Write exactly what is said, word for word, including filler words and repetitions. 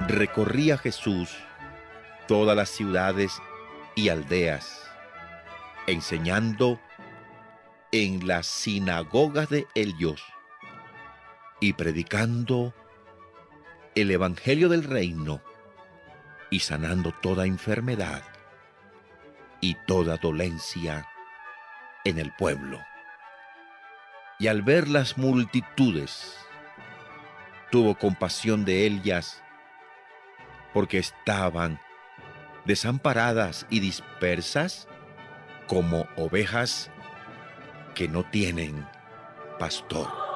recorría Jesús todas las ciudades y aldeas, enseñando en las sinagogas de ellos y predicando el evangelio del reino y sanando toda enfermedad y toda dolencia en el pueblo. Y al ver las multitudes, tuvo compasión de ellas, porque estaban desamparadas y dispersas como ovejas que no tienen pastor.